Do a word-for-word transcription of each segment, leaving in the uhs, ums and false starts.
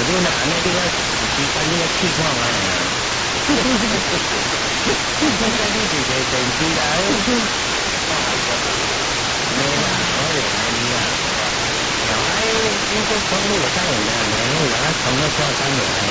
你若安尼，你个时间你个试看卖啊。现在你是个电视台，没啦，我就来你啊。然后哎，你个公路有单元的，然后然后从那挂单元来。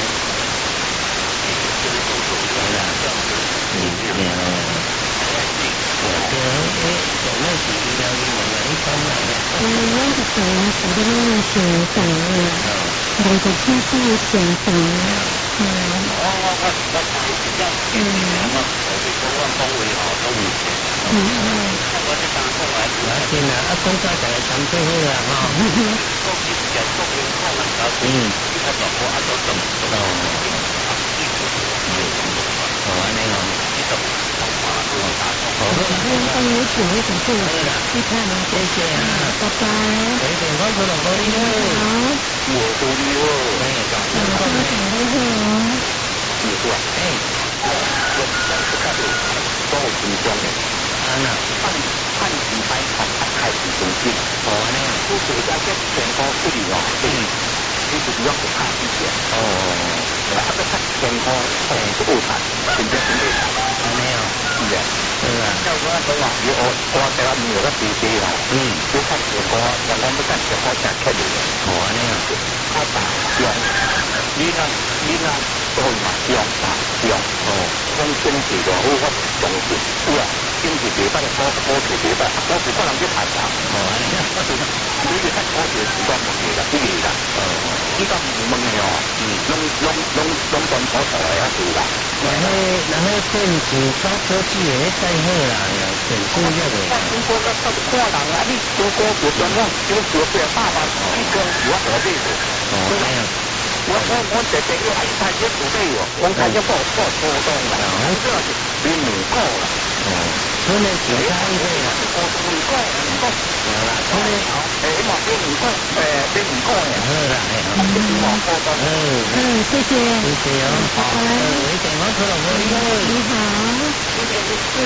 对啦，嗯，对哦。对，诶，上面是医疗医院来讲啦。嗯，我是讲是你那上当啦，但是其实上当啦。嗯。我我我我是比较偏向我，我是讲我讲话吼都有钱。嗯嗯。我这当讲来，我见啦，啊，讲到就系谈做好啦，吼。讲起是讲讲员工啦，嗯，啊，做好啊，做做做。哦。哦，安尼哦，呢度方法都有打通。好，那帮你请一首歌，你看吗？谢谢啊，拜拜。有电话过来可以吗？好，我可以哦。哎，讲你好，你好。你好，哎，我我是看到都有新疆的，啊那，看看几百场开始中心，哦安尼，就是在这全国这里哦，嗯，你就是要去看一下，哦，啊个看全国从这个产，真正真正安尼哦，是的，是啊，像我讲话，你我我在那有个弟弟哦，嗯，你看全国，让我们看全国讲开的，哦安尼啊，他打用，你那你那。所以嘛，用大用哦，讲经济就好，我重视有啊，经济地方好好处地方，好处可能去谈啦。哦，安尼啊，我是你是看好处时光问题啦，不是啦。哦，你讲唔问的哦，嗯，拢拢拢拢全土土的啊是啦。然后然后电子高科技的再好啦，电子业的。我中国个看人啊，你中国就讲讲，就做这大把一个我何必的？哦，安尼啊。我我我直直要喺太一做咩喎？我太一幫我幫錯當啦，我即係變唔高啦。哦，所以你其他呢啲啊，我唔高唔高。係啦，所以誒希望變唔高誒變唔高嘅。好啦，係啊，變唔高當。嗯嗯，謝謝。謝謝啊。好。你電話佢落去。你好。你好。你好。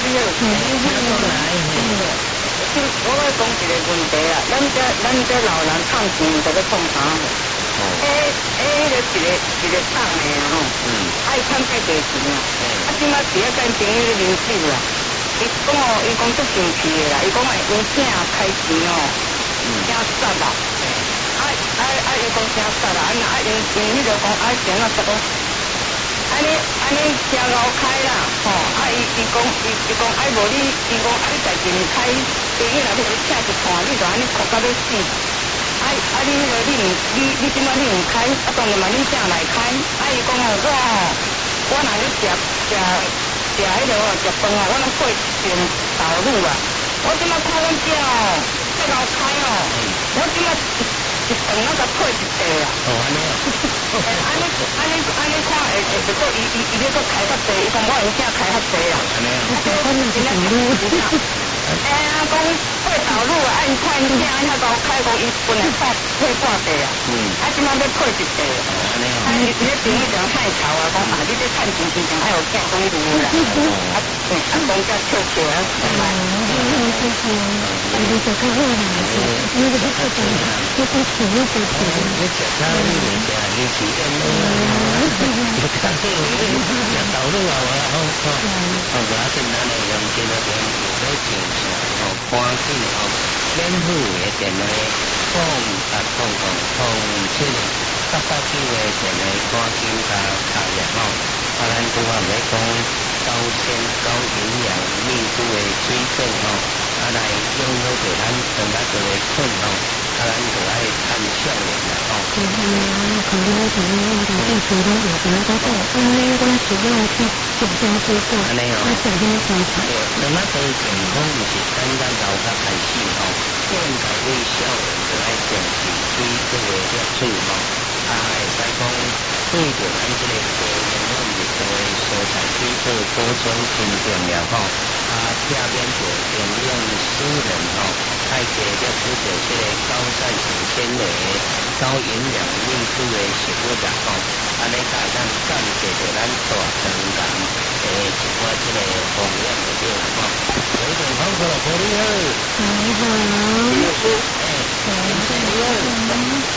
你好。我來講一個問題啊，咱這咱這老人唱錢就要創啥？誒誒，迄個一個一個廠的吼，愛趁這個錢啊！啊，即馬是啊，跟朋友咧認識啦。伊講哦，伊講足生氣的啦，伊講誒，因囝開錢哦，真殺啦！啊啊啊！伊講真殺啦！啊那啊，因因迄個講啊，真啊殺講，安尼安尼真牛開啦！吼，啊伊伊講伊伊講啊，無你伊講啊，你家己唔開，朋友若要去請一盤，你就安尼哭到要死。啊啊！你迄個你唔你你即擺你唔開，啊當然嘛你正來開。啊伊講哦，我哦，我若咧食食食迄個食飯哦，我若過一遍道路啦。我即擺看阮遮哦，遮老開哦，我即擺一頓我甲退一地啊。哦，安尼啊。安尼安尼安尼看會會會個伊伊伊咧個開較濟，伊講我因囝開較濟啊。安尼啊。我唔知影路是啥。哎呀，讲过道路啊，按看因囝遐高开讲伊本来退退半地啊，嗯，啊，即摆要退一地，啊，伊伊咧朋友就太吵啊，讲啊，你咧趁钱钱钱还有见讲路啦，啊，啊，讲甲笑笑啊，哦，谢谢，你就较好啦，你个不错的，你不错，你不错，你食啥你物件，你是安尼啦，你较好，食道路啊，我好好，好我今仔日用这个电在上哦，赶紧哦，免付的电话，空八空空空七零，八八九的电话，赶紧加加入哦。啊，咱拄啊要讲高纤高营养密度的水果哦，啊来养好着咱长甲做的菌哦，啊咱就爱看少年啦哦。嗯嗯，可能可能我哋即係做到有咁多個，咁呢個主要係食咗水果，啊食咗生菜。那麼對健康唔是單單老甲開始哦，現在對少年就愛重視水果的攝取哦，啊會使講對着咱這個高營養物質的蔬菜水果補充真重要哦，啊下面就營養素人哦，愛加攝取着這個高膳食纖維、高營養密度的食物啦哦，安尼加上減低着咱大腸癌誒一寡這個風險就對啦哦。有一點康復了，你好，你好，你好，哎，你好。